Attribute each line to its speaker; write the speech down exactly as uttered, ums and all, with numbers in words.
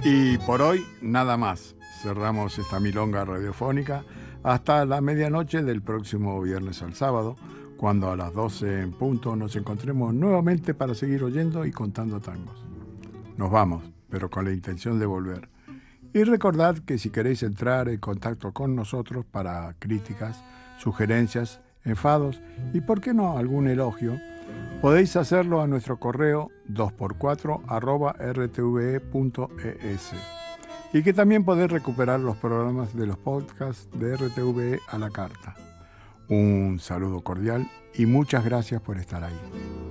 Speaker 1: Y por hoy, nada más. Cerramos esta milonga radiofónica hasta la medianoche del próximo viernes al sábado, cuando a las doce en punto nos encontremos nuevamente para seguir oyendo y contando tangos. Nos vamos, pero con la intención de volver. Y recordad que si queréis entrar en contacto con nosotros para críticas, sugerencias, enfados y, por qué no, algún elogio, podéis hacerlo a nuestro correo dos por cuatro arroba r t v e punto e s, y que también podéis recuperar los programas de los podcasts de R T V E a la carta. Un saludo cordial y muchas gracias por estar ahí.